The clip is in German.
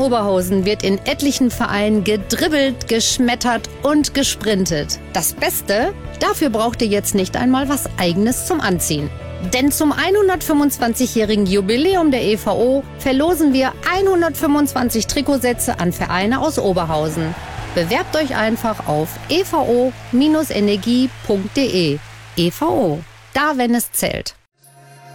Oberhausen wird in etlichen Vereinen gedribbelt, geschmettert und gesprintet. Das Beste? Dafür braucht ihr jetzt nicht einmal was Eigenes zum Anziehen. Denn zum 125-jährigen Jubiläum der EVO verlosen wir 125 Trikotsätze an Vereine aus Oberhausen. Bewerbt euch einfach auf evo-energie.de. EVO, da wenn es zählt.